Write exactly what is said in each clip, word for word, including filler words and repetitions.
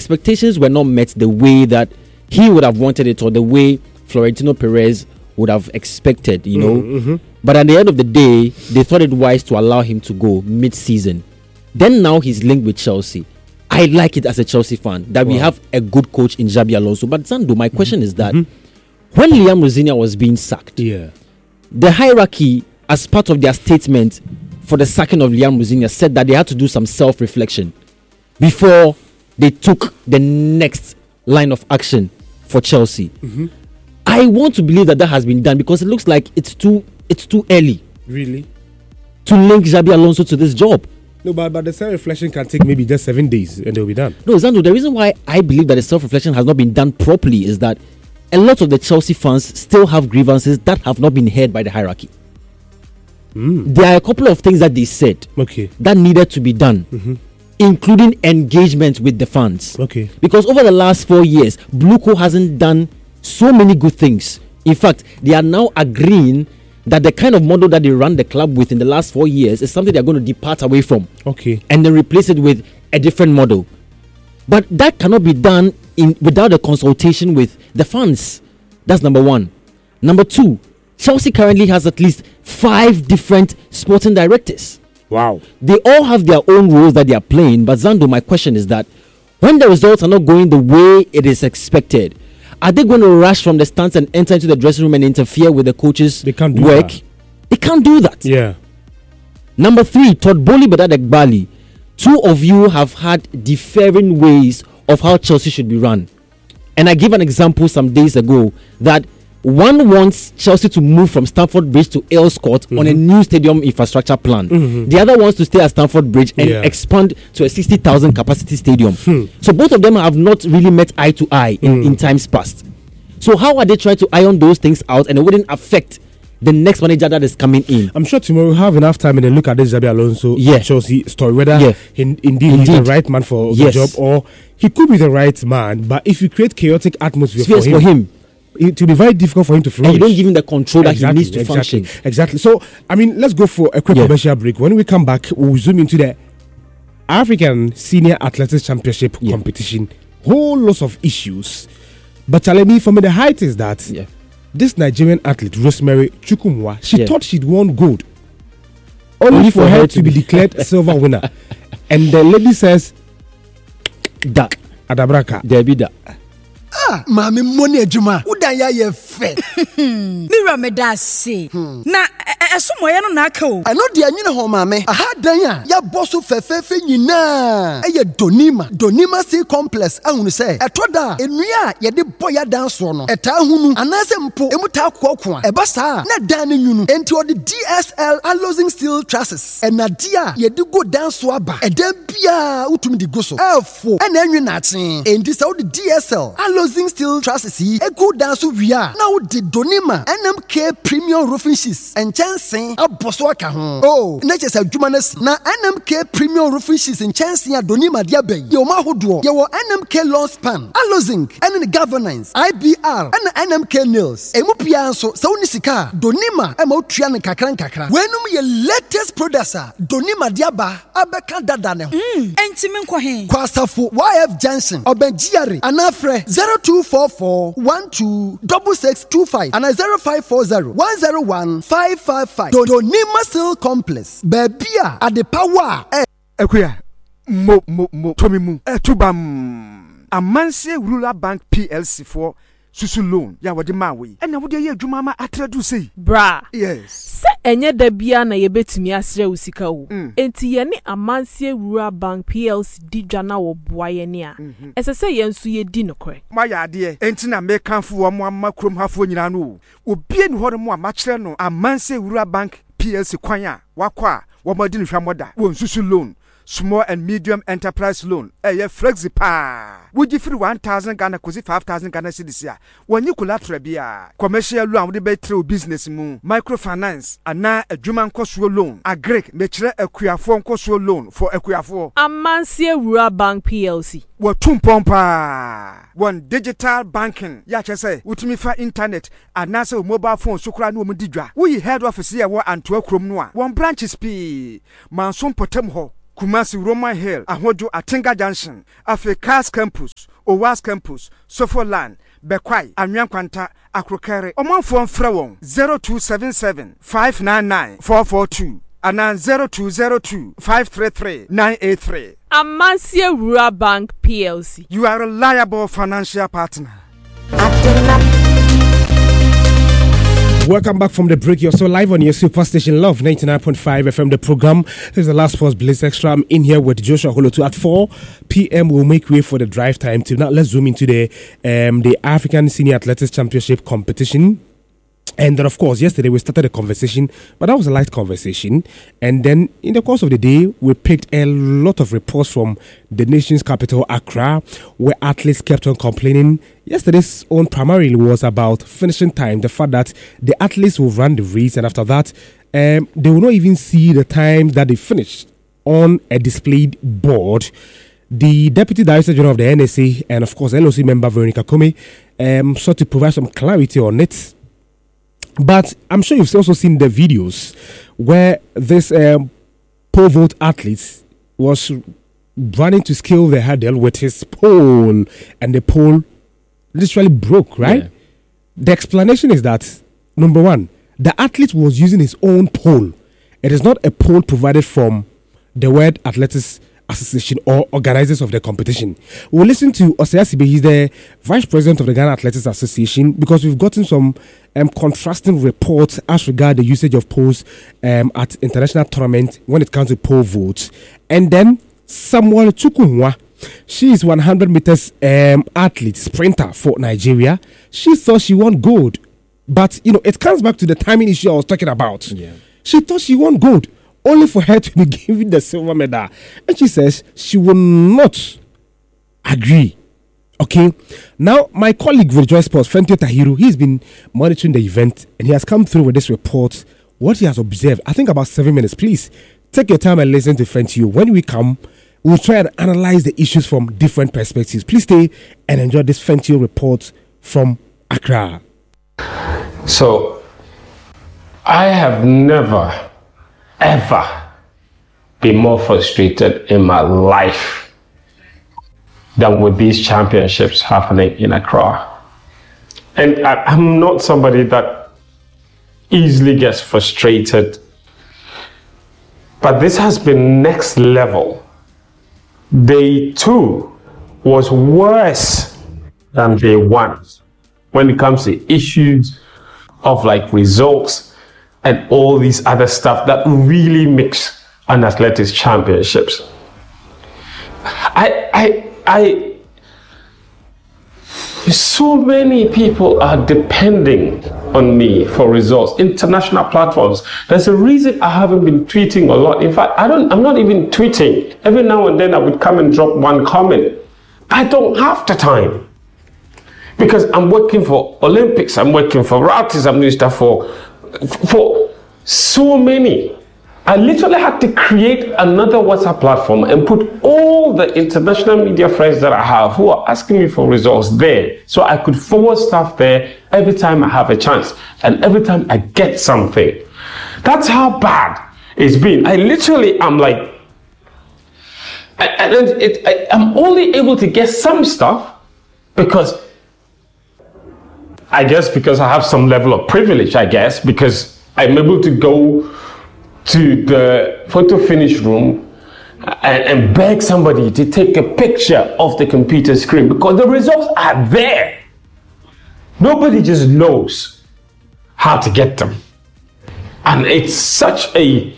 expectations were not met the way that he would have wanted it or the way Florentino Perez would have expected, you know. Mm-hmm. But at the end of the day, they thought it wise to allow him to go mid-season. Then now he's linked with Chelsea. I like it as a Chelsea fan that wow. we have a good coach in Xabi Alonso. But Zando, my question mm-hmm. is that mm-hmm. when Liam Rosinia was being sacked, yeah. the hierarchy, as part of their statement for the sacking of Liam Rosinia, said that they had to do some self-reflection before they took the next line of action for Chelsea. Mm-hmm. I want to believe that that has been done because it looks like it's too it's too early. Really? To link Xabi Alonso to this job. No, but, but the self-reflection can take maybe just seven days and they'll be done. No, Zando, the reason why I believe that the self-reflection has not been done properly is that a lot of the Chelsea fans still have grievances that have not been heard by the hierarchy. Mm. There are a couple of things that they said okay. that needed to be done, mm-hmm. including engagement with the fans. Okay. Because over the last four years, Bluco hasn't done so many good things. In fact, they are now agreeing that the kind of model that they ran the club with in the last four years is something they're going to depart away from. Okay. And then replace it with a different model. But that cannot be done in without a consultation with the fans. That's number one. Number two, Chelsea currently has at least five different sporting directors. Wow. They all have their own roles that they are playing. But Zando, my question is that when the results are not going the way it is expected, are they going to rush from the stands and enter into the dressing room and interfere with the coach's they can't do work? That. They can't do that. Yeah. Number three, Todd Bowley, Badad Egbali. Two of you have had differing ways of how Chelsea should be run. And I gave an example some days ago that one wants Chelsea to move from Stamford Bridge to Earls Court mm-hmm. on a new stadium infrastructure plan. Mm-hmm. The other wants to stay at Stamford Bridge and yeah. expand to a sixty thousand capacity stadium. Hmm. So both of them have not really met eye to eye in, mm. in times past. So how are they trying to iron those things out and it wouldn't affect the next manager that is coming in? I'm sure tomorrow we'll have enough time and then look at this Xabi Alonso yeah. Chelsea story, whether yeah. in, indeed, indeed he's the right man for yes. the job or he could be the right man, but if you create chaotic atmosphere for him, for him it will be very difficult for him to flourish. And you don't give him the control exactly, that he needs to exactly, function. Exactly. So, I mean, let's go for a quick yeah. commercial break. When we come back, we'll zoom into the African Senior Athletics Championship yeah. competition. Whole lots of issues. But tell me, for me, the height is that yeah. this Nigerian athlete, Rosemary Chukwumwa, she yeah. thought she'd won gold. Only, Only for, for her, her to be declared silver winner. And the lady says, Da. Adabraka. Debi da. Ah, mami money ejuma. Udan ya ye fe. Mira me da se. Na esomo ye no na aka o. Ano de anyine ho mami. Aha dan ya ya boso fefefe nyina. Eye Donima, Donima Sea Complex ahunu se. Etoda enua ye de boya dan so no. Eta hunu anase mpo emuta kokko a. Eba sa na dan ne nyunu. Enti odi D S L Alozing Steel Trusses. Enadia ye de go dan so aba. Edan bia utumi di go so. Efo ena enwe na aten. Enti se odi D S L Alozing Steel Trusses yi ego dan so wia. Na odi Donima N M K Premium Roofing Sheets and Chansen aboso aka ho. Oh, na chese adwuma na si. Na N M K Premium Roofing Sheets and Chansen a Donima dia bay. Ye o ma hodo. Ye wo N M K Lawn Span, Alozing, and the Governance, I B R, and N M K Nails. Emu pia so sa uni sika. Donima e ma otua ne kakran kakra. Wenum ye latest producer. Donima dia ba abeka dada ne ho. Mm, enti me nkɔ he. Kwasafo Y F Johnson, Obenjiare, anafre zero two four four one two six six two five and zero five four zero one zero one five five five. Donima Steel Complex. Bebia at the power. Eh. Ekuya. Mo mo mo Tommy mu. Eh tubam. Amanse Rural Bank P L C for susu loan. Ya wadi mawe. E na wodi ye adwuma ma atradu sei. Bra. Yes. Se enye da bia na ye betumi asre usika wo. Mm. Enti ye ne Amanse Rural Bank P L C di dwana wo boa ye ne a. Mm-hmm. Ese se ye nso ye di nokore. Ma ya ade enti na me kanfo wo mo amma krom hafo nyina no. Obie ni hore mo a ma kire no Amanse Rural Bank P L C kwan a wakwa wo ma di no hwamoda. Wo susu loan. Small and medium enterprise loan. Eh, yeah, flexi pa. Would you free one thousand Ghana kosi five thousand Ghana cedis ya? When you collateral bia. Commercial loan would be through business moon. Microfinance. Ana a Juman cosuo loan. A Greek metre a queerfon cosuo loan for a queerfo. Amanse Rural Bank P L C. What tum pompa. One digital banking. Ya say, utimi fa internet. Anasa mobile phone sukra no mudidra. We head office here wa anto krom no. One branch is p. Manson potem ho. Kumasi Roman Hill, Ahojo Atinga Junction, Afe Cars Campus, Owas Campus, Sofoland, Bekwai, Anyankwanta, Akrokere, Omanfo Mfrewon, zero two seven seven, five nine nine, four four two, and zero two zero two, five three three, nine eight three. Amansia Rural Bank P L C. You are a reliable financial partner. Welcome back from the break. You're so live on your superstation Love ninety-nine point five F M. The program this is the last Sports Blitz Extra. I'm in here with Joshua Holotu at four p.m. We'll make way for the drive time to now. Let's zoom into the um, the African Senior Athletics Championship competition. And then, of course, yesterday we started a conversation, but that was a light conversation. And then, in the course of the day, we picked a lot of reports from the nation's capital, Accra, where athletes kept on complaining. Yesterday's one primarily was about finishing time, the fact that the athletes will run the race, and after that, um, they will not even see the time that they finished on a displayed board. The Deputy Director General of the N S A and, of course, L O C member Veronica Kome um, sought to provide some clarity on it. But I'm sure you've also seen the videos where this um, pole vault athlete was running to scale the hurdle with his pole, and the pole literally broke, right? Yeah. The explanation is that, number one, the athlete was using his own pole. It is not a pole provided from the World Athletics Association or organizers of the competition. We'll listen to Osei Asibe. He's the Vice President of the Ghana Athletics Association, because we've gotten some um, contrasting reports as regard the usage of poles um, at international tournament when it comes to pole votes. And then Samuel Chukwunwa, she is one hundred meters um, athlete, sprinter for Nigeria. She thought she won gold, but you know it comes back to the timing issue I was talking about. Yeah. She thought she won gold, only for her to be given the silver medal. And she says she will not agree. Okay. Now, my colleague Rejoice Sports, Fentio Tahiru, he's been monitoring the event and he has come through with this report. What he has observed, I think about seven minutes. Please take your time and listen to Fentio. When we come, we'll try and analyze the issues from different perspectives. Please stay and enjoy this Fentio report from Accra. So, I have never ever been more frustrated in my life than with these championships happening in Accra. And I, I'm not somebody that easily gets frustrated, but this has been next level. Day two was worse than day one when it comes to issues of like results and all these other stuff that really makes an athletics championships. I, I, I, so many people are depending on me for results. International platforms. There's a reason I haven't been tweeting a lot. In fact, I don't, I'm not even tweeting. Every now and then I would come and drop one comment. I don't have the time. Because I'm working for Olympics, I'm working for Rautis, I'm doing stuff for, for so many. I literally had to create another WhatsApp platform and put all the international media friends that I have who are asking me for results there, so I could forward stuff there every time I have a chance and every time I get something. That's how bad it's been. I literally am like, and it, I, I'm only able to get some stuff because I guess because I have some level of privilege, I guess, because I'm able to go to the photo finish room and, and beg somebody to take a picture of the computer screen because the results are there. Nobody just knows how to get them. And it's such a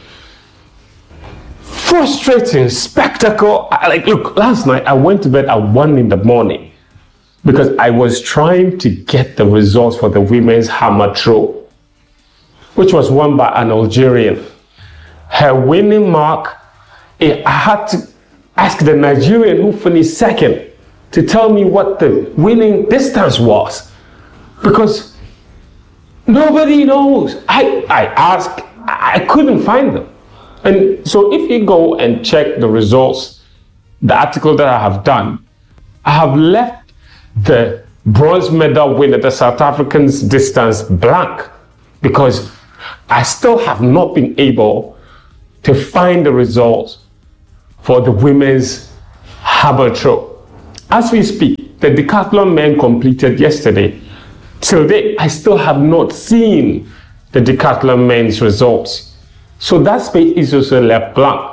frustrating spectacle. I, like, look, last night I went to bed at one in the morning because I was trying to get the results for the women's hammer throw, which was won by an Algerian. Her winning mark, I had to ask the Nigerian who finished second to tell me what the winning distance was, because nobody knows. I, I asked, I couldn't find them. And so if you go and check the results, the article that I have done, I have left the bronze medal winner, the South Africans distance, blank, because I still have not been able to find the results for the women's hammer throw. As we speak, the decathlon men completed yesterday. Till date, I still have not seen the decathlon men's results. So that space is also left blank.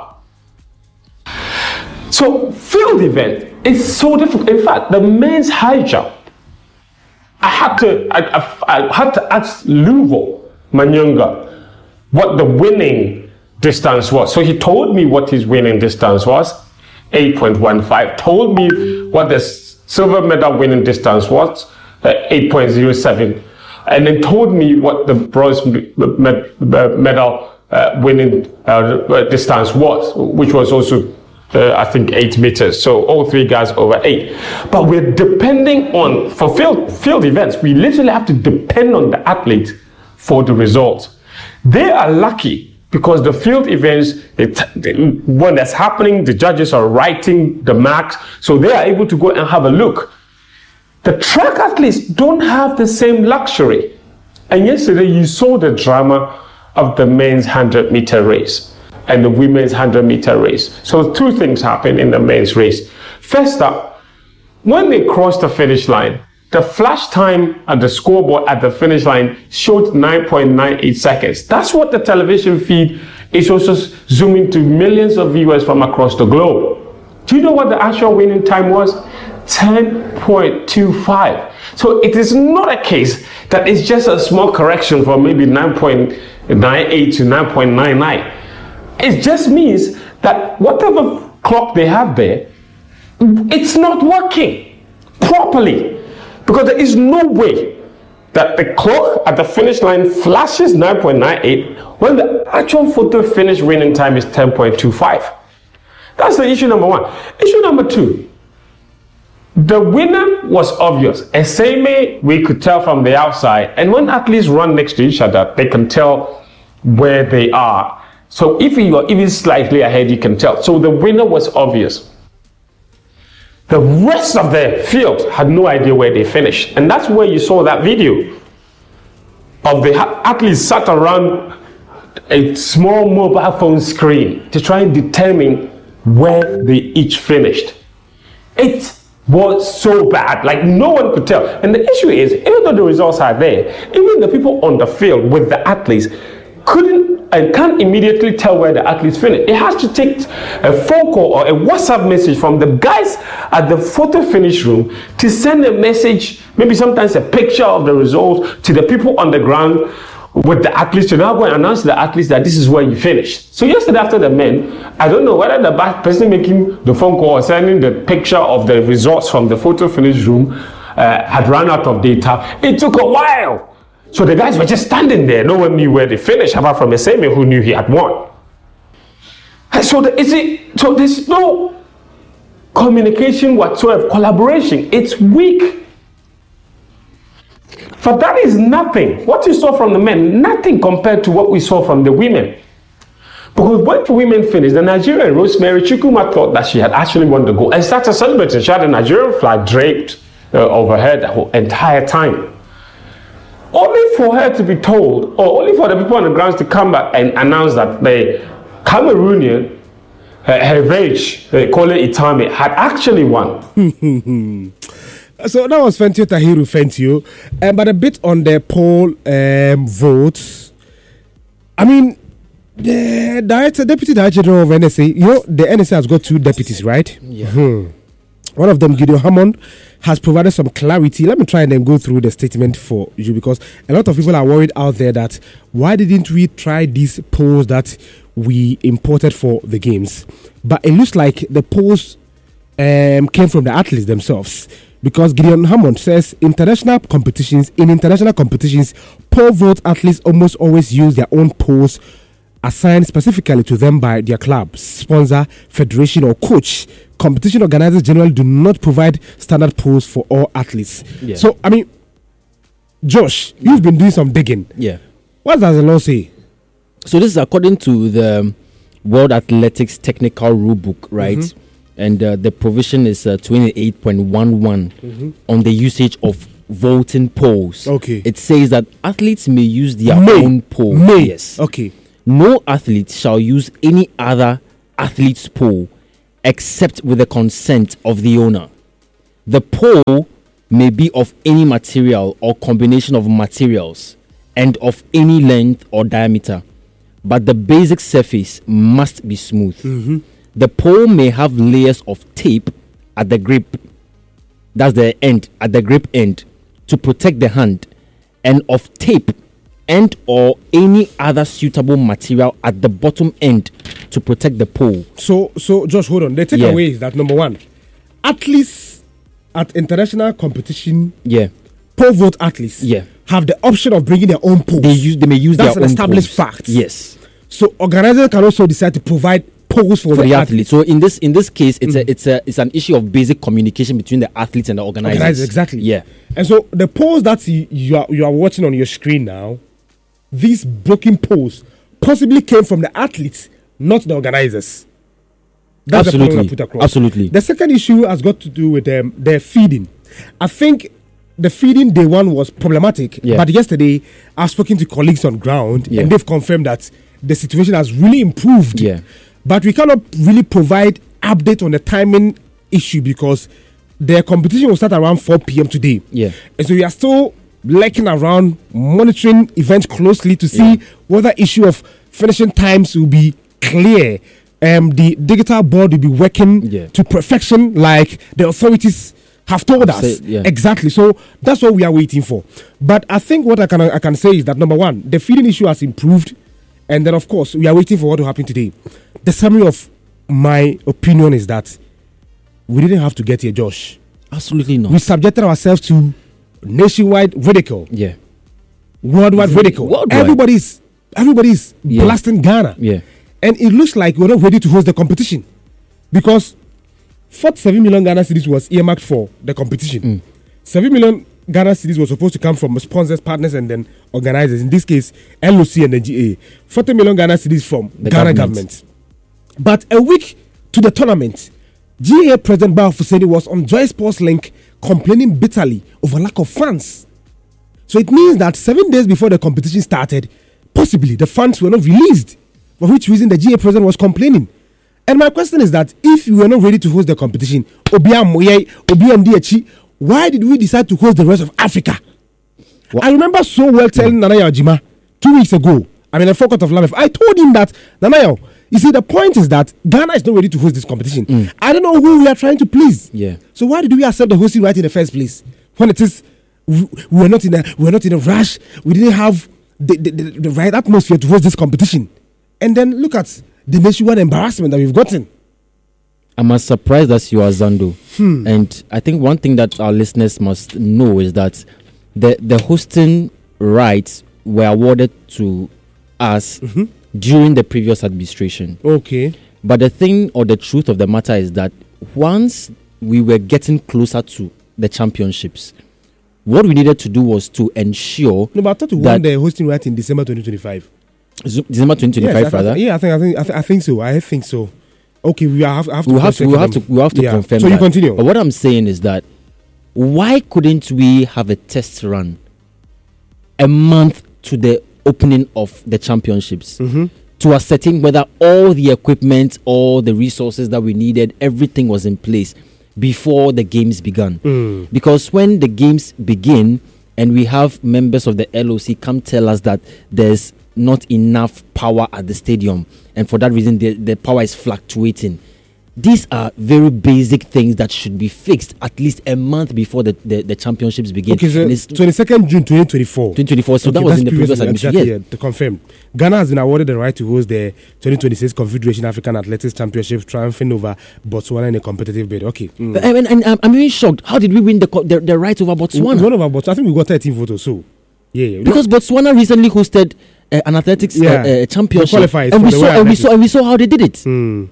So field event is so difficult. In fact, the men's high jump, I had to I, I, I had to ask Luvo Manyunga what the winning distance was. So he told me what his winning distance was, eight point one five. Told me what the silver medal winning distance was, uh, eight point zero seven. And then told me what the bronze medal uh, winning uh, distance was, which was also Uh, I think eight meters. So all three guys over eight. But we're depending on, for field, field events, we literally have to depend on the athlete for the results. They are lucky because the field events, it, when that's happening, the judges are writing the marks, so they are able to go and have a look. The track athletes don't have the same luxury. And yesterday you saw the drama of the men's one hundred meter race and the women's one hundred meter race. So two things happened in the men's race. First up, when they crossed the finish line, the flash time at the scoreboard at the finish line showed nine point nine eight seconds. That's what the television feed is also zooming to millions of viewers from across the globe. Do you know what the actual winning time was? ten point two five. So it is not a case that it's just a small correction from maybe nine point nine eight to nine point nine nine. It just means that whatever clock they have there, it's not working properly, because there is no way that the clock at the finish line flashes nine point nine eight when the actual photo finish winning time is ten point two five. That's the issue number one. Issue number two, the winner was obvious. Eseme, we could tell from the outside, and when athletes run next to each other, they can tell where they are. So if you are even slightly ahead, you can tell. So the winner was obvious. The rest of the field had no idea where they finished. And that's where you saw that video of the athletes sat around a small mobile phone screen to try and determine where they each finished. It was so bad, like no one could tell. And the issue is, even though the results are there, even the people on the field with the athletes couldn't and can't immediately tell where the athletes finished. It has to take a phone call or a WhatsApp message from the guys at the photo finish room to send a message, maybe sometimes a picture of the result, to the people on the ground with the athletes to now go and announce to the athletes that this is where you finished. So yesterday after the men, I don't know whether the person making the phone call or sending the picture of the results from the photo finish room uh, had run out of data. It took a while. So the guys were just standing there. No one knew where they finished, apart from Eseme, who knew he had won. So, the, is it, so there's no communication whatsoever, collaboration. It's weak. But that is nothing. What you saw from the men, nothing compared to what we saw from the women. Because when the women finished, the Nigerian Rosemary Chukwuma thought that she had actually won the gold and started celebrating. She had a Nigerian flag draped uh, over her the whole entire time. Only for her to be told, or only for the people on the grounds to come back and announce that the Cameroonian, uh, Hervé, uh, Kole Itame, had actually won. So that was Fentio Tahiru Fentio. Um, but a bit on the poll um, votes. I mean, the director, Deputy Director General of N S A, you know, the N S A has got two deputies, right? Yeah. Hmm. One of them, Gideon Hammond, has provided some clarity. Let me try and then go through the statement for you, because a lot of people are worried out there that why didn't we try these polls that we imported for the games? But it looks like the polls um, came from the athletes themselves, because Gideon Hammond says international competitions, in international competitions, poll vote athletes almost always use their own polls assigned specifically to them by their club, sponsor, federation, or coach. Competition organizers generally do not provide standard polls for all athletes. Yeah. So, I mean, Josh, you've been doing some digging. Yeah. What does the law say? So this is according to the World Athletics Technical Rule Book, right? Mm-hmm. And uh, the provision is uh, twenty-eight point one one mm-hmm. on the usage of voting polls. Okay. It says that athletes may use their may. own poll. May. Yes. Okay. No athlete shall use any other athlete's poll except with the consent of the owner. The pole may be of any material or combination of materials and of any length or diameter, but the basic surface must be smooth. Mm-hmm. The pole may have layers of tape at the grip, that's the end, at the grip end, to protect the hand, and of tape and or any other suitable material at the bottom end to protect the pole. So, so just hold on. The takeaway yeah. is that number one, athletes at international competition, yeah, pole vault athletes, yeah, have the option of bringing their own poles. They use, they may use That's their an own established poles. fact. Yes. So organizers can also decide to provide poles for, for the, the athletes. athletes. So in this in this case, it's Mm. a it's a it's an issue of basic communication between the athletes and the organizers. Organizers, exactly. Yeah. And so the poles that you, you are you are watching on your screen now, these broken poles possibly came from the athletes, not the organizers. That's the point I Absolutely. put across. Absolutely. The second issue has got to do with um, their feeding. I think the feeding day one was problematic, Yeah. but yesterday I've spoken to colleagues on ground Yeah. and they've confirmed that the situation has really improved. Yeah. But we cannot really provide update on the timing issue because the competition will start around four p.m. today. Yeah. And so we are still lurking around, monitoring events closely to see Yeah. whether issue of finishing times will be clear. Um, the digital board will be working Yeah. to perfection like the authorities have told us. Say- yeah. Exactly. So that's what we are waiting for. But I think what I can I can say is that number one, the feeding issue has improved. And then, of course, we are waiting for what will happen today. The summary of my opinion is that we didn't have to get here, Josh. Absolutely not. We subjected ourselves to nationwide ridicule, yeah. worldwide ridicule. Worldwide. Everybody's everybody's Yeah. blasting Ghana. Yeah. And it looks like we're not ready to host the competition because forty-seven million Ghana cedis was earmarked for the competition. Mm. seven million Ghana cedis was supposed to come from sponsors, partners, and then organizers. In this case, L O C and the G A. forty million Ghana cedis from The Ghana government. government. But a week to the tournament, G A President Bao Fuseni was on Joy Sports Link complaining bitterly over lack of funds. So it means that seven days before the competition started, possibly the funds were not released, for which reason the G A President was complaining. And my question is that if we were not ready to host the competition, Obiam Moye, Obiam Diachi, why did we decide to host the rest of Africa? What? I remember so well telling mm. Nanayo Jima two weeks ago, I mean, a Forecourt of Life, I told him that, Nanayo, you see, the point is that Ghana is not ready to host this competition. Mm. I don't know who we are trying to please. Yeah. So why did we accept the hosting right in the first place? When it is, we we were not in a, we were not in a rush. We didn't have the, the, the, the right atmosphere to host this competition. And then look at the nationwide embarrassment that we've gotten. I'm as surprised as you are, Zando. Hmm. And I think one thing that our listeners must know is that the, the hosting rights were awarded to us Mhm. during the previous administration. Okay. But the thing or the truth of the matter is that once we were getting closer to the championships, what we needed to do was to ensure No, but I thought we that won the hosting right in December twenty twenty-five. Zo- December twenty twenty-five, Yes, I- I- rather. Yeah, I think I think I, think I think so. I think so. Okay, we have, have to. We'll have to, cross-check we'll have to, them. we'll have to Yeah. confirm So that. you continue. But what I'm saying is that why couldn't we have a test run a month to the opening of the championships Mhm. to ascertain whether all the equipment, all the resources that we needed, everything was in place before the games began? Mm. Because when the games begin and we have members of the L O C come tell us that there's not enough power at the stadium, and for that reason the, the power is fluctuating. These are very basic things that should be fixed at least a month before the, the, the championships begin. Okay, so And it's twenty-second June twenty twenty-four. twenty twenty-four, so Okay, that was that's in the previous previously, administration. exactly, Yes. yeah, to confirm. Ghana has been awarded the right to host the twenty twenty-six Confederation African Athletics Championship, triumphing over Botswana in a competitive bid. Okay. Mm. And, and, and I'm- I'm even shocked. How did we win the co- the, the right over Botswana? One of our Botswana, I think we got thirteen votes or so. Yeah, yeah. Because Botswana recently hosted uh, an athletics uh, Yeah. uh, championship, They qualified and for we the saw World and we Athletics. saw and we saw how they did it. Mm.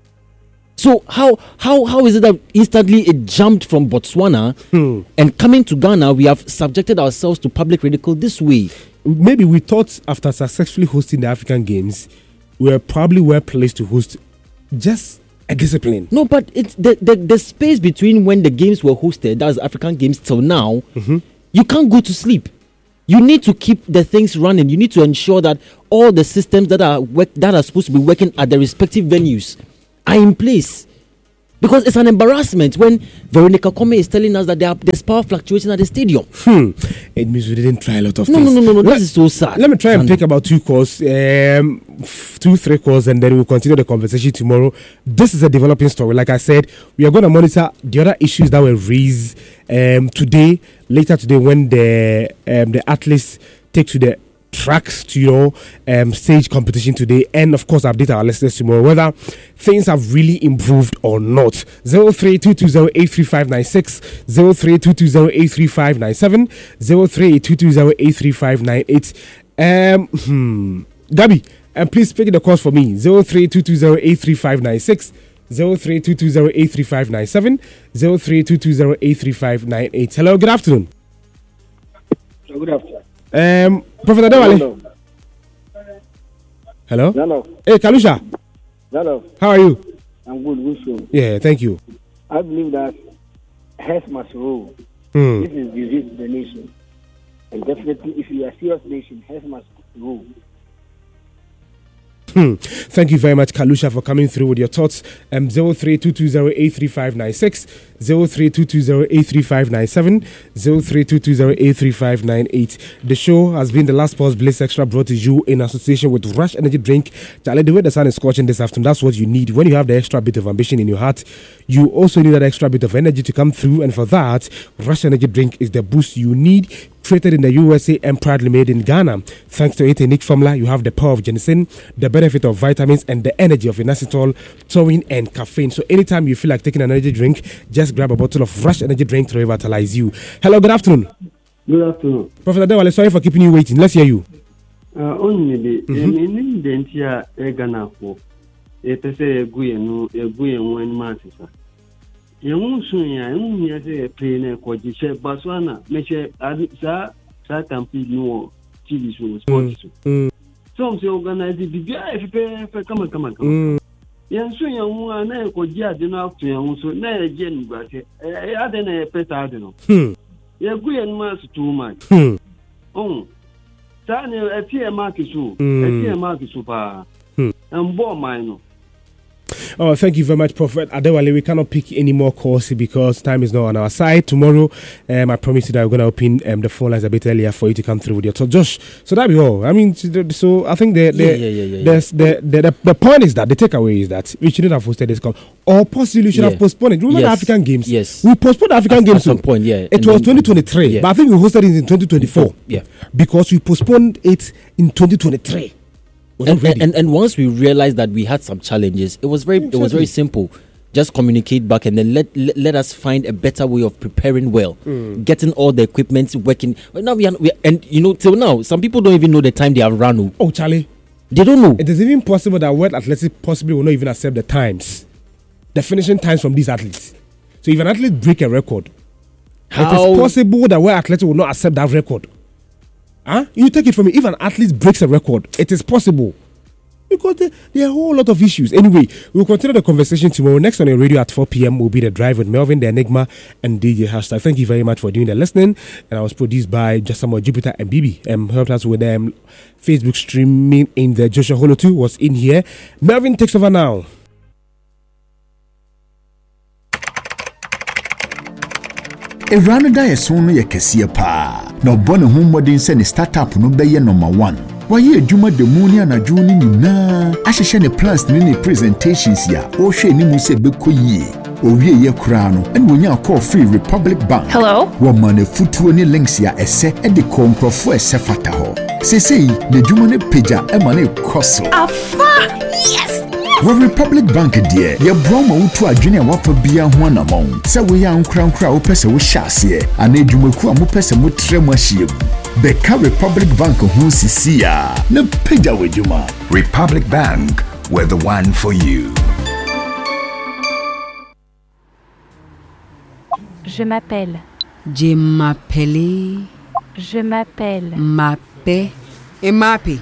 So how how how is it that instantly it jumped from Botswana Hmm. and coming to Ghana, we have subjected ourselves to public ridicule this way? Maybe we thought after successfully hosting the African Games, we were probably well placed to host just a discipline. No, but it's the, the the space between when the games were hosted, that's African Games, till now, Mhm. you can't go to sleep. You need to keep the things running. You need to ensure that all the systems that are work, that are supposed to be working at the respective venues are in place. Because it's an embarrassment when Veronica Kome is telling us that there are, there's power fluctuation at the stadium. Hmm. It means we didn't try a lot of no, things. No, no, no, no. Let, this is so sad. Let me try and Sandy. take about two calls, um, f- two, three calls, and then we'll continue the conversation tomorrow. This is a developing story. Like I said, we are going to monitor the other issues that were raised um, today, later today, when the um, the athletes take to the tracks to your um, stage competition today, and of course update our listeners tomorrow whether things have really improved or not. Zero three two two zero eight three five nine six, zero three two two zero eight three five nine seven, zero three two two zero eight three five nine eight. Um, hmm. Gabby, and please pick the calls for me. Zero three two two zero eight three five nine six, zero three two two zero eight three five nine seven, zero three two two zero eight three five nine eight. Hello, good afternoon. Good afternoon. Um, Prophet Adewale. Hello. Hello. Hello. Hey, Kalusha. Hello. How are you? I'm good. Good show. Yeah, thank you. I believe that health must rule. Hmm. This is disease to the nation, and definitely, if you are a serious nation, health must rule. Hmm. Thank you very much, Kalusha, for coming through with your thoughts. Um, zero three two two zero eight three five nine six, zero three two two zero eight three five nine seven, zero three two two zero eight three five nine eight. The show has been the Last Pause Bliss Extra, brought to you in association with Rush Energy Drink. Charlie, the way the sun is scorching this afternoon, that's what you need. When you have the extra bit of ambition in your heart, you also need that extra bit of energy to come through. And for that, Rush Energy Drink is the boost you need. Created in the U S A and proudly made in Ghana. Thanks to its unique formula, you have the power of ginseng, the benefit of vitamins, and the energy of inositol, taurine, and caffeine. So anytime you feel like taking an energy drink, just grab a bottle of Rush Energy Drink to revitalize you. Hello, good afternoon. Good afternoon. Prophet Adewale, sorry for keeping you waiting. Let's hear you. Uh, only the mm-hmm. the entire Ghana for a person a good and a good and one master. You won't soon, I won't hear a plane a quadri check, Baswana, make sure I can feed no T V shows, sports. Some say organize the big guy if you pay, come on, come on, come on. Yes, so young one, I could get enough to you, so now again, but I didn't a pet, I don't know. You're good and master too much. Oh, Tanya, a tear market shoe, a tear market super, and bomb mine. Oh, thank you very much, Prophet Adewale. We cannot pick any more calls because time is not on our side. Tomorrow, um, I promise you that we're going to open um, the phone lines a bit earlier for you to come through with your thoughts. Josh, so that be all. I mean, so I think the the, yeah, yeah, yeah, yeah, the, the, the, the, the point is that the takeaway is that we shouldn't have hosted this call, or possibly we should yeah. have postponed it. Remember yes. the African Games? Yes. We postponed the African at, Games. At some point, yeah. It was twenty twenty-three, yeah. but I think we hosted it in twenty twenty-four. Yeah. Because we postponed it in twenty twenty-three. And, and and once we realized that we had some challenges, it was very exactly. it was very simple. Just communicate back and then let let, let us find a better way of preparing well, mm. getting all the equipment working. But now we are, we are, and you know, till now, some people don't even know the time they have run. Oh, Charlie, they don't know. It is even possible that World Athletics possibly will not even accept the times, the finishing times from these athletes. So if an athlete break a record, How? it is possible that World Athletics will not accept that record. Huh? You take it from me. If an athlete breaks a record, it is possible. Because there, there are a whole lot of issues. Anyway, we'll continue the conversation tomorrow. Next on the radio at four p.m. will be The Drive with Melvin, The Enigma, and D J Hashtag. Thank you very much for doing the listening. And I was produced by Jasamo Jupiter and Bibi. Um, helped us with them. Um, Facebook streaming in the Joshua Holo two was in here. Melvin takes over now. Erano da yeso no ye kese pa na obone ho modern se ne startup no be ye number one waye adwuma de mu ni anadwo ni nyina ahehye ne plans ni ne presentations ya o hwe ni mu se bekoyie owie ye kura no ene wonya call free Republic Bank. Hello, wo mane futuo ni links ya ese e de kontrofo ese fata ho sesei ne dwuma ne pagya e mane koso afa yes. Well, Republic Bank dear, your Broma to a junior wafa bia one among. Say we are crown crow pesa we shasi, and a jumaku amu pesa mu tremashim. Beka Republic Bank who sisia. No pija with Juma. Republic Bank, we're the one for you. Je m'appelle. Je m'appelle. Je m'appelle. Mappe. Et mappe.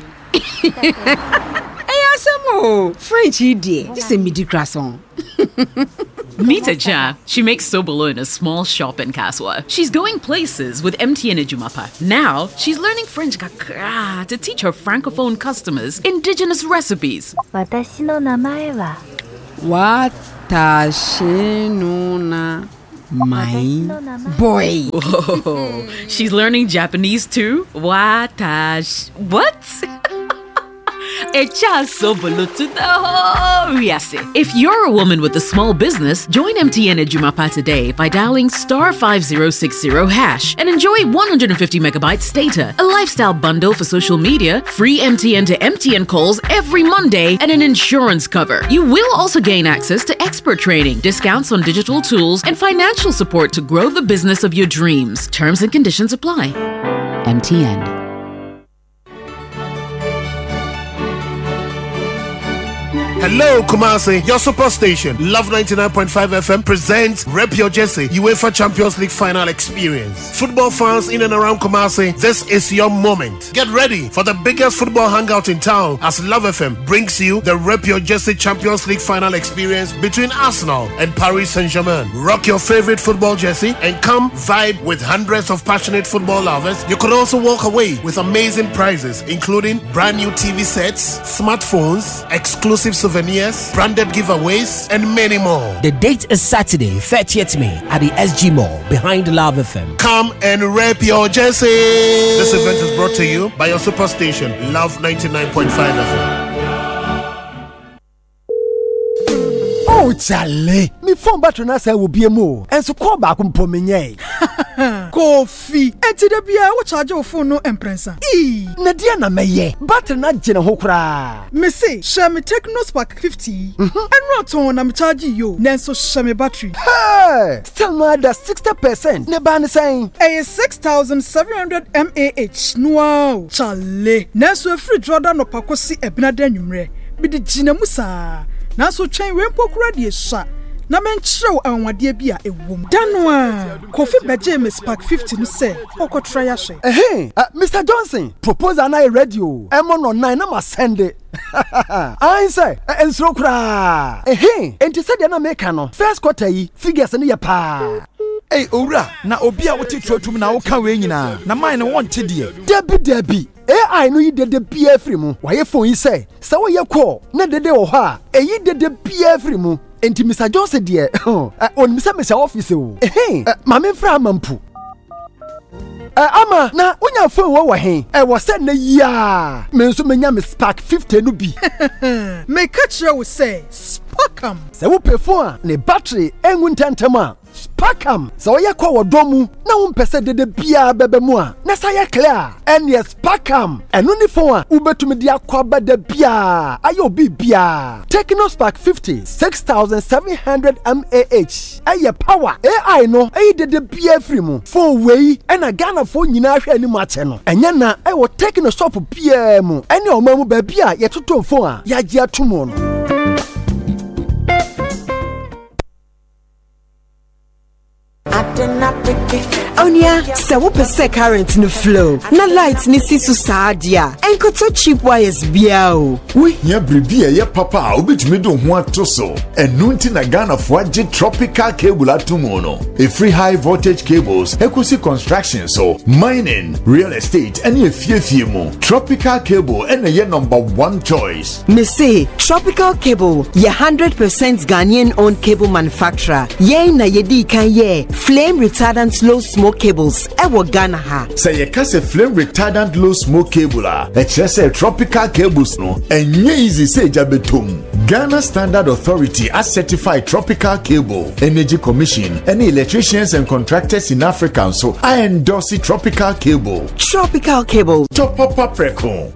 Oh, Frenchy dear, this is midi croissant. Meet Aja. She makes Sobolo in a small shop in Kaswa. She's going places with M T N Ejumapa. Now, she's learning French kakra to teach her francophone customers indigenous recipes. 私の名前は Watashinuna my boy. Whoa, she's learning Japanese too? Watash. What? If you're a woman with a small business, join M T N Ejumapa today by dialing star five zero six zero hash and enjoy one hundred fifty megabytes data, a lifestyle bundle for social media, free M T N to M T N calls every Monday, and an insurance cover. You will also gain access to expert training, discounts on digital tools, and financial support to grow the business of your dreams. Terms and conditions apply. M T N. Hello, Kumasi, your superstation. Love ninety-nine point five F M presents Rep Your Jersey UEFA Champions League final experience. Football fans in and around Kumasi, this is your moment. Get ready for the biggest football hangout in town as Love F M brings you the Rep Your Jersey Champions League final experience between Arsenal and Paris Saint-Germain. Rock your favorite football jersey and come vibe with hundreds of passionate football lovers. You could also walk away with amazing prizes, including brand new T V sets, smartphones, exclusive souvenirs, branded giveaways, and many more. The date is Saturday, thirtieth May at the S G Mall behind Love F M. Come and rep your jersey. This event is brought to you by your superstation, Love ninety-nine point five F M. Oh, Charlie, me phone battery na say will be a mo. And so call back on pomenye. Coffee. And to the beer, what charge your phone no emprensa. E. Nadia na meye. Battery na jena hokra. Me say, share me Techno Spark fifty. And not on I'm charging you. Nenso share me battery. Hey, still not that sixty percent. Ne ban saying. A six thousand seven hundred milliamp hours. Wow, Charlie. Nenso free Jordan no pakosi ebina denumre. Be the jina musa. Na so chain wempo kura die sha na menchrew anwade bia ewom danwa Kofi beje me Spark fifty no say okotra ya hwe eh uh, Mister Johnson proposal na radio emo no nine na ma send it I say ensro kura eh enti say de na make no first quarter yi figures ne ye pa. Hey owura na obi a wote tuatum na wo ka we nyina na mine won te de debi debi A I no yi dede bia free mu waye phone yi say say wo ye call na dede wo ha eyi dede bia free mu enti Mister Johnson de on Mister Mister office o eh ma me fra amampu eh ama na unya phone wo wo hen eh wo say na ya me nso menya me Spark fifty no bi me catch you say Sparkam say wo pay phone ne battery engu ntantem a Sparkam so ye kwa wodomu na wo mpese dede bia bebe mu a na sa ye clear and yes Sparkam eno ni phone a ubetumi dia kwa bede bia ayo bi bia Techno Spark fifty six thousand seven hundred milliamp hours aye power A I no aye dede bia free mu phone wei ena Ghana phone nyina hwe ani mu ache no enye na aye wo Techno shop bia mu ene omamu ba bia ye toto phone a ya gia tumo no. Onya, se wo pese current no flow. Na light ni sisu saadia. Enko to cheap wires bia o. We here bribi e ye papa obetumi do ho ato so. Enu nti na Ghana fo age tropical cable atomo no. A free high voltage cables, equity construction so, mining, real estate, any efiefie mu. Tropical cable and ye number one choice. Me say Tropical Cable, ye one hundred percent Ghanaian owned cable manufacturer. Ye na ye di kan ye flame retardant low smoke cables ewo Ghana ha. Say ye ka se flame retardant low smoke cable a e chere say tropical cables no enye easy say jabetom. Ghana Standard Authority as certified tropical cable. Energy Commission, any electricians and contractors in Africa so I endorse tropical cable. Tropical Cable. Top up preco.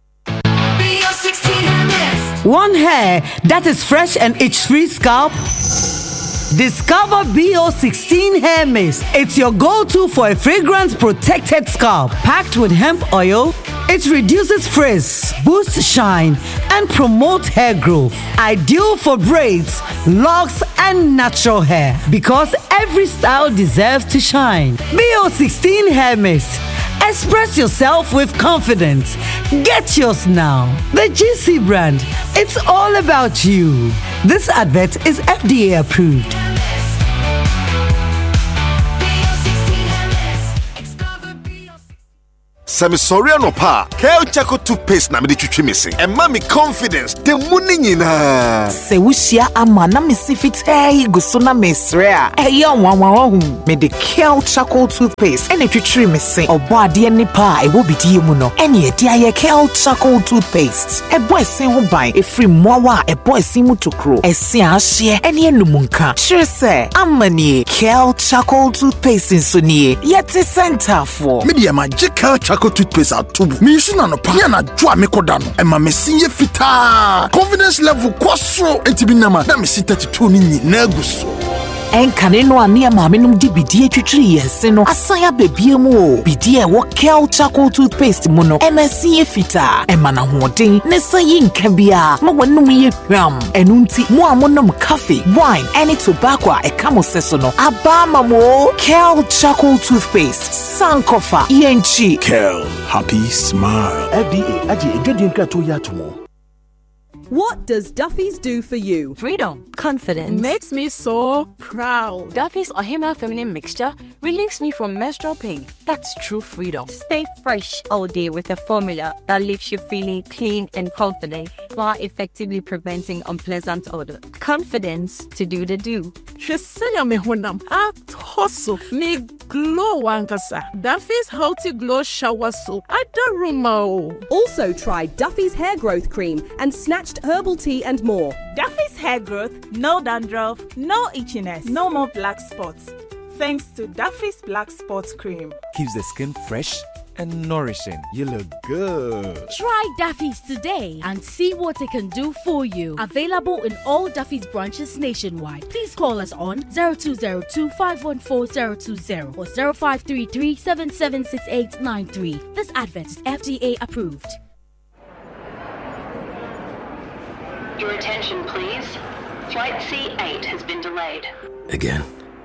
One hair that is fresh and itch-free scalp? Discover B O sixteen Hair Mist. It's your go-to for a fragrance-protected scalp. Packed with hemp oil, it reduces frizz, boosts shine, and promotes hair growth. Ideal for braids, locks, and natural hair. Because every style deserves to shine. B O sixteen Hair Mist. Express yourself with confidence. Get yours now. The G C brand. It's all about you. This advert is F D A approved. Semi sorry no pa. Kel Chaco toothpaste na me de twitwi me se. E ma me confidence. De muni nyina. Se wushia ama na me si fitai guso na mesre a. E ye wanwan hu. Me de Kel Chaco toothpaste ene twitwi me se. Obo ade ni pa e wo bidie mu no. Ene e dia ye Kel Chaco toothpaste. E boy sin ho ban e free mowa e boy sin mu tokro. E sin ahye ene enumunka. Sure say amani Kel Chaco toothpaste so nie. Yet center for. Media magical Chaco toothpaste at tubu. Me use na no pa na dwa me koda no. E ma me sinye fita. Confidence level kwasro entibi nama na me thirty-two ni nyina guso. Enkane no ane maame num di bidie twitwiri yense no asaya bebie mu o bidie wo Kel Chaco toothpaste mu no emasi efita emana hoden ne sayi nka bia ma wonum ye hwam enunti mo amonom cafe wine any tobacco e kamo seso no aba mamo Kel Chaco toothpaste sankofa yenchi Kel happy smile F D A aji edwedin krato ya tomo. What does Duffy's do for you? Freedom. Confidence. Makes me so proud. Duffy's Ohima Feminine Mixture relieves me from menstrual pain. That's true freedom. Stay fresh all day with a formula that leaves you feeling clean and confident while effectively preventing unpleasant odor. Confidence to do the do. Shesenya me honam at hustle me glow wankasa. Duffy's Healthy Glow Shower Soap. Adaruma. Also try Duffy's Hair Growth Cream and Snatched Herbal Tea and more. Duffy's Hair Growth, no dandruff, no itchiness, no more black spots. Thanks to Duffy's Black Spots Cream. Keeps the skin fresh and nourishing. You look good. Try Duffy's today and see what it can do for you. Available in all Duffy's branches nationwide. Please call us on zero two zero two, five one four, zero two zero or zero five three three, seven seven six eight nine three. This advert is F D A approved. Your attention, please. Flight C eight has been delayed. Again.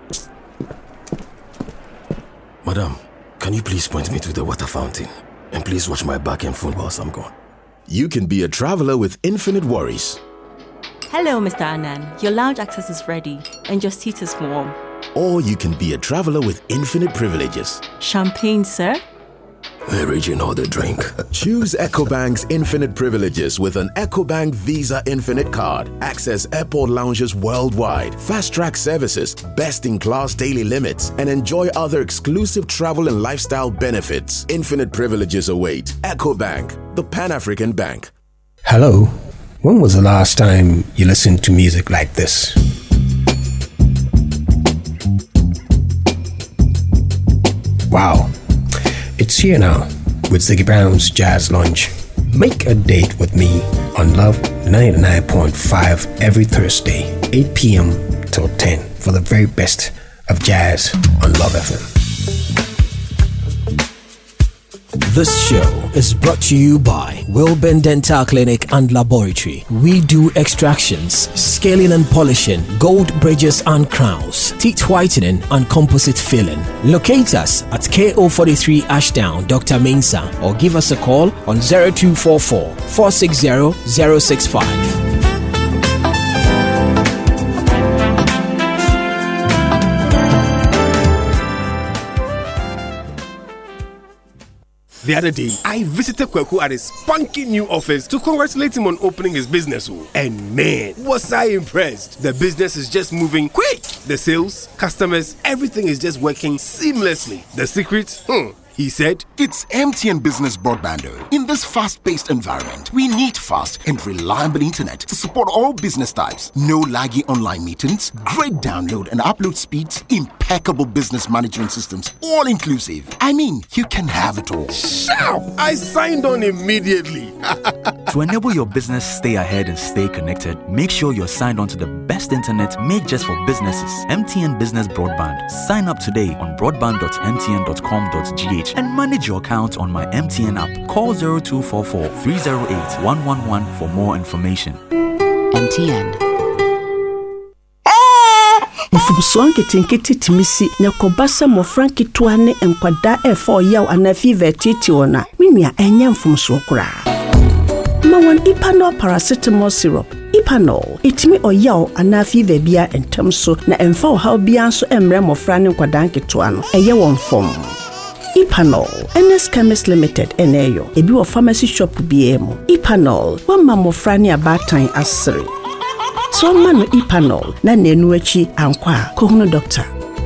Madam, can you please point me to the water fountain? And please watch my back and phone whilst I'm gone. You can be a traveler with infinite worries. Hello, Mister Anand. Your lounge access is ready and your seat is warm. Or you can be a traveler with infinite privileges. Champagne, sir? The region or the drink. Choose EcoBank's infinite privileges with an EcoBank Visa Infinite card. Access airport lounges worldwide, fast-track services, best-in-class daily limits, and enjoy other exclusive travel and lifestyle benefits. Infinite privileges await. EcoBank, the Pan-African Bank. Hello. When was the last time you listened to music like this? Wow. It's here now with Ziggy Brown's Jazz Lounge. Make a date with me on Love ninety-nine point five every Thursday, eight p.m. till ten for the very best of jazz on Love F M. This show is brought to you by Wilburn Dental Clinic and Laboratory. We do extractions, scaling and polishing, gold bridges and crowns, teeth whitening and composite filling. Locate us at K O forty-three Ashdown, Doctor Mensah, or give us a call on zero two four four, four six zero, zero six five. The other day, I visited Kweku at his spunky new office to congratulate him on opening his business. And man, was I impressed. The business is just moving quick. The sales, customers, everything is just working seamlessly. The secret? Hmm. He said, "It's M T N Business Broadband. In this fast-paced environment, we need fast and reliable internet to support all business types. No laggy online meetings, great download and upload speeds, impeccable business management systems, all inclusive. I mean, you can have it all." Shout! I signed on immediately. To enable your business stay ahead and stay connected, make sure you're signed on to the best internet made just for businesses. M T N Business Broadband. Sign up today on broadband dot m t n dot com dot g h and manage your account on my M T N app. Call zero two four four, three zero eight, one one one for more information. M T N. Mfumso nketenkete timisi na kobasa mo franki tuane enkwada e for yaw anafi vetiti ona. Minua enye mfumso kura. Mawon Ipanol paracetamol syrup. Ipanol itimi oyaw anafi vebia entamso na emfa o ha bia so emre mo frane nkwadan keto ano. Eye won fom. Ipanol, N S Chemist Limited, Eneyo, ebi wo pharmacy shop B M. Ipanol, one mamofra ni abatan asiri. So manu Ipanol, na nenu echi ankwa, kohunu doctor.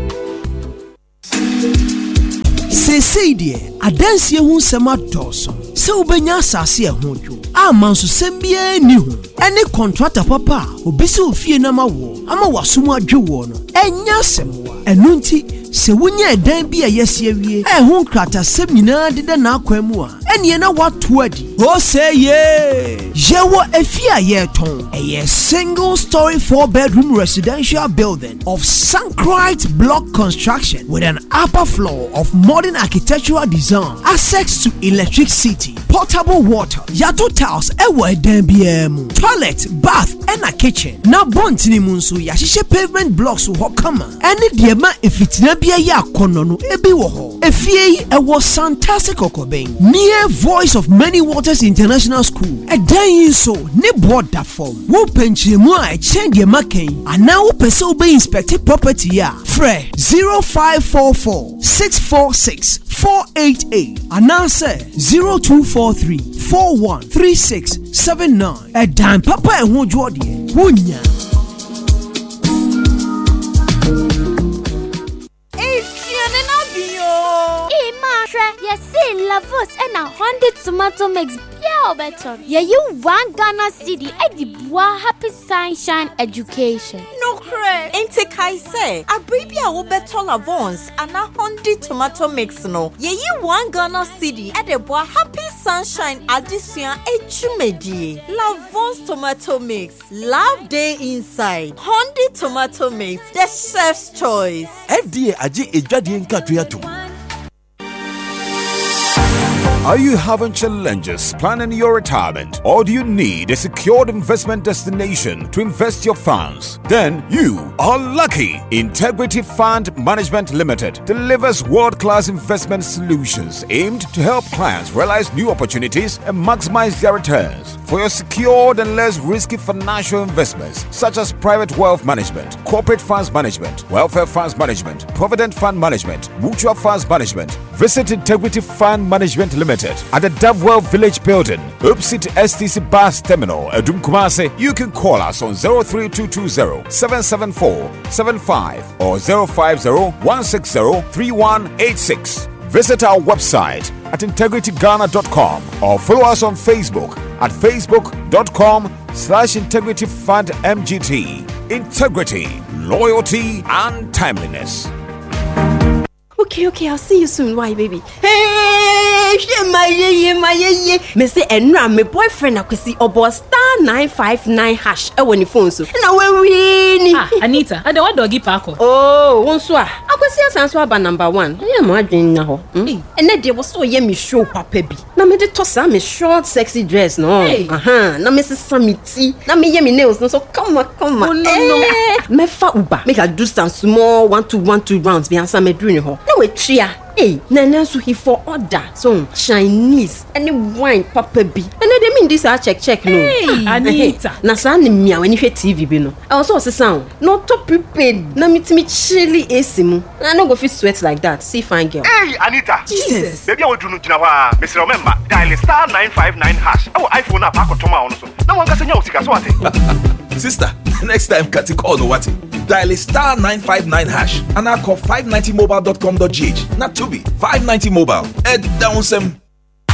Se se die, adansie hu sema doso. Se ubenya asase ho dwo. Amanso sembie ni hu. Ene contractor papa, obisi ofie na mawo, ama wasomu adwe wo no. Enya semwa. Enu nti se wunya edan bi a yesi awie. E hu krata sem nyina deda na akwamu a. Ene na watu adi. O say ye. Jewo efie a ye ton. A single story four bedroom residential building of Sankrite block construction with an upper floor of modern architectural design, access to electricity, potable water, yato tiles, ewa edan biemu, toilet, bath, and a kitchen. Na bontini munsu ya shishe pavement blocks wo kama. Any diema ifitina biya ya konono ebi wo ho. Efie ewo fantastic okobeng. Near Voice of Many Waters International School. Edan yinso ne board da form. Wo penchire mu a echen diema ken. Ana wo pese obe inspect property ya. Fre zero five four four six four six four eight eight. Anase zero two four three four one three six seven nine. Edan papa e ho jodi wunya. Yes, see, Lavos and a hundred tomato mix. Yeah, better. Yeah, you one Ghana City. I did bois happy sunshine education. No cray. Ain't take I say. A baby I will better Lavons and a hundred tomato mix. No. Yeah, you one Ghana City. At the bois happy sunshine addition echumedi. Lavons tomato mix. Love day inside. Hundred tomato mix. The chef's choice. F D A aji ejadi nkatria tu. Are you having challenges planning your retirement, or do you need a secured investment destination to invest your funds? Then you are lucky. Integrity Fund Management Limited delivers world-class investment solutions aimed to help clients realize new opportunities and maximize their returns. For your secured and less risky financial investments, such as private wealth management, corporate funds management, welfare funds management, provident fund management, mutual funds management, visit Integrity Fund Management Limited at the Davewell Village Building, opposite S T C Bus Terminal, Adum Kumase. You can call us on zero three two two zero seven seven four seven five or zero five zero one six zero three one eight six. Visit our website at integrity ghana dot com or follow us on Facebook at facebook.com slash integrity fund mgt. Integrity, loyalty, and timeliness. Okay, okay, I'll see you soon. Why, baby? Hey, my ye, my ye, me say, and my boyfriend, I could see about star nine five nine hash. I want the phone so. Now we're winning. Ah, Anita, I don't want doggy parko. Oh, one swap. I could see us answer about number one. Yeah, my dream now. And then there was so yummy show, Papa B. Now me the toss me short, sexy dress, no. Uh huh. Now Missus Samiti. Now me yummy nails, no. So come on, come on. Oh no, no. Me fa uba. Make a do some small one to one two rounds. Be answer me doing her. No we tria. Hey, Nana so he for order. So Chinese any wine Papa B. And they mean this I check check no. Hey, Anita. Na sa ni mia when you hear T V bi no. I also say sound. No to prepared. Na meet me chilly esimu. I no go fit sweat like that. See fine girl. Hey, Anita. Jesus. Baby I will do no jina wa. Mister Remember, dial star nine five nine hash. Our iPhone app akotoma on so. Na wan ka senya usika so ate. Sister, next time Kati call no what? Dial star nine five nine hash and I call five ninety mobile dot com dot g h. Not to be five ninety mobile. Head down some.